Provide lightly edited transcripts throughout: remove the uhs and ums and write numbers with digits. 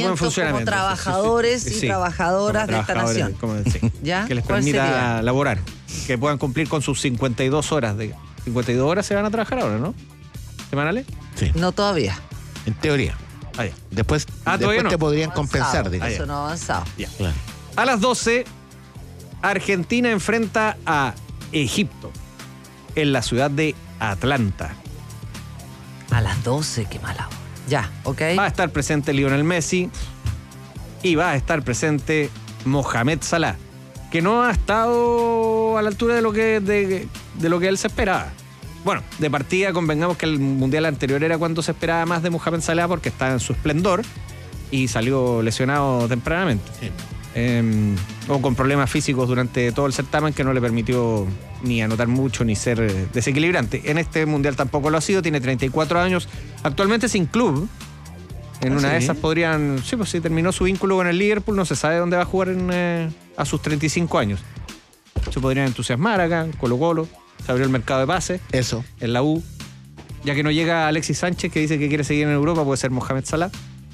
buen funcionamiento. Como trabajadores y trabajadoras de esta nación. ¿Ya? Que les permita laborar, que puedan cumplir con sus 52 horas. 52 horas se van a trabajar ahora, ¿no? ¿Semanales? Sí. No todavía. En teoría. Después no. Te podrían compensar. Eso no ha avanzado. Ya. Claro. A las 12, Argentina enfrenta a Egipto en la ciudad de Atlanta. A las 12, qué mala hora. Ya, ok. Va a estar presente Lionel Messi y va a estar presente Mohamed Salah, que no ha estado a la altura de lo que él se esperaba. Bueno, de partida convengamos que el mundial anterior era cuando se esperaba más de Mohamed Salah porque estaba en su esplendor y salió lesionado tempranamente. Sí. O con problemas físicos durante todo el certamen que no le permitió ni anotar mucho ni ser desequilibrante. En este mundial tampoco lo ha sido, tiene 34 años, actualmente sin club. En una de esas podrían... Sí, pues sí, terminó su vínculo con el Liverpool, no se sabe dónde va a jugar a sus 35 años. Se podrían entusiasmar acá, en Colo-Colo, se abrió el mercado de pases. Eso. En la U. Ya que no llega Alexis Sánchez, que dice que quiere seguir en Europa, puede ser Mohamed Salah.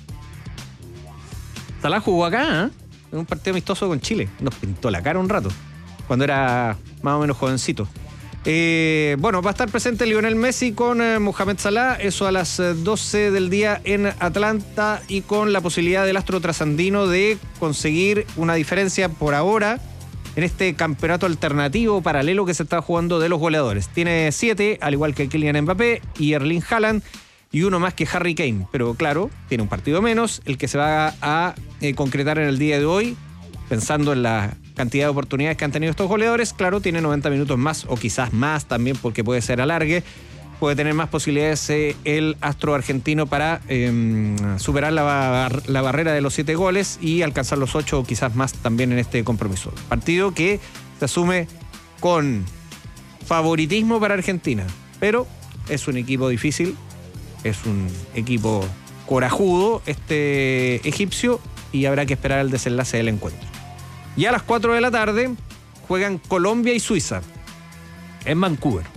Salah jugó acá, ¿eh? En un partido amistoso con Chile. Nos pintó la cara un rato, cuando era más o menos jovencito. Bueno, va a estar presente Lionel Messi con Mohamed Salah, eso a las 12 del día en Atlanta, y con la posibilidad del astro trasandino de conseguir una diferencia por ahora en este campeonato alternativo paralelo que se está jugando de los goleadores. Tiene 7, al igual que Kylian Mbappé y Erling Haaland, y uno más que Harry Kane, pero claro, tiene un partido menos, el que se va a concretar en el día de hoy, pensando en la cantidad de oportunidades que han tenido estos goleadores. Claro, tiene 90 minutos más, o quizás más también, porque puede ser alargue, puede tener más posibilidades el astro argentino para superar la barrera de los 7 goles y alcanzar los 8 o quizás más también en este compromiso. Partido que se asume con favoritismo para Argentina, pero es un equipo difícil. Es un equipo corajudo este egipcio y habrá que esperar el desenlace del encuentro. Y a las 4 de la tarde juegan Colombia y Suiza en Vancouver.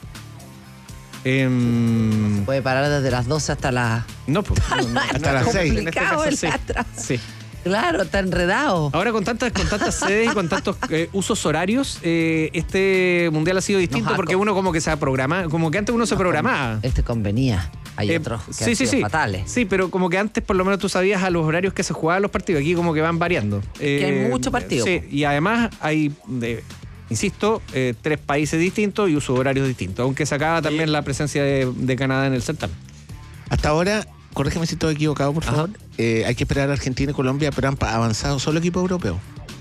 Se puede parar desde las 12 hasta las... No, pues, hasta las 6. Complicado el atrás. Sí. Claro, está enredado. Ahora con tantas sedes y con tantos usos horarios, este mundial ha sido distinto porque uno como que se programa, como que antes uno se programaba. Este convenía. Hay otros que han sido fatales. Sí, pero como que antes por lo menos tú sabías a los horarios que se jugaban los partidos. Aquí como que van variando. Que hay muchos partidos. Sí, y además hay, insisto, 3 países distintos y usos horarios distintos, aunque se acaba también la presencia de Canadá en el certamen. Hasta ahora, corrígeme si estoy equivocado, por favor, hay que esperar a Argentina y Colombia, pero han avanzado solo equipo europeo.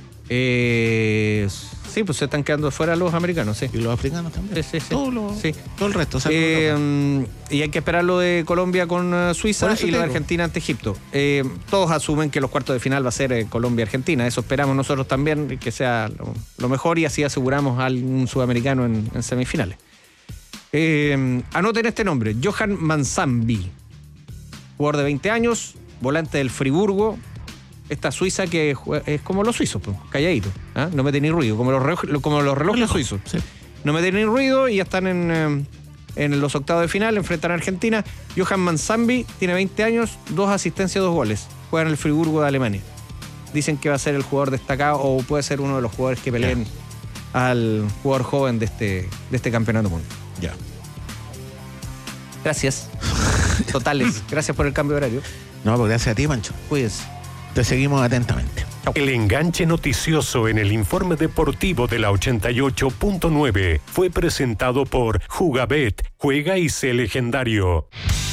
Sí, pues se están quedando fuera los americanos, sí. Y los africanos también. Sí. Todo el resto. Y hay que esperar lo de Colombia con Suiza y lo de Argentina ante Egipto. Todos asumen que los cuartos de final va a ser Colombia-Argentina. Eso esperamos nosotros también, que sea lo mejor, y así aseguramos a algún sudamericano en semifinales. Anoten este nombre: Johan Mansambi, jugador de 20 años, volante del Friburgo. Esta Suiza que es como los suizos, pues, calladito, ¿eh? No mete ni ruido, como los relojes suizos. Sí. No mete ni ruido y ya están en los octavos de final, enfrentan a Argentina. Johan Mansambi tiene 20 años, 2 asistencias, 2 goles. Juega en el Friburgo de Alemania. Dicen que va a ser el jugador destacado o puede ser uno de los jugadores que peleen al jugador joven de este campeonato mundial. Ya. Gracias. Totales. Gracias por el cambio de horario. No, pues gracias a ti, Pancho. Cuídense. Te seguimos atentamente. El enganche noticioso en el informe deportivo de la 88.9 fue presentado por Jugabet. Juega y sé legendario.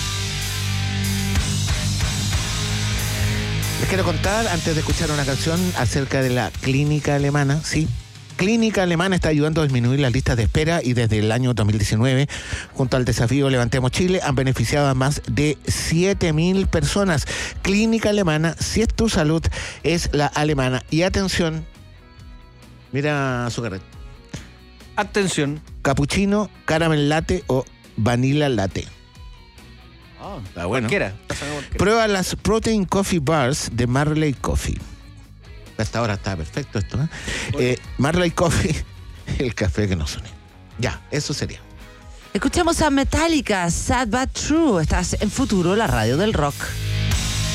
Les quiero contar, antes de escuchar una canción, acerca de la Clínica Alemana. Sí, Clínica Alemana está ayudando a disminuir las listas de espera y desde el año 2019, junto al desafío Levantemos Chile, han beneficiado a más de 7.000 personas. Clínica Alemana, si es tu salud, es la alemana. Y atención, mira su carrete. Atención. Capuchino, caramel latte o vanilla latte. Está bueno. Cualquiera. Prueba las Protein Coffee Bars de Marley Coffee. Hasta ahora está perfecto esto, ¿eh? Marley Coffee, el café que nos une. Ya, eso sería. Escuchamos a Metallica, Sad But True. Estás en Futuro, la radio del rock.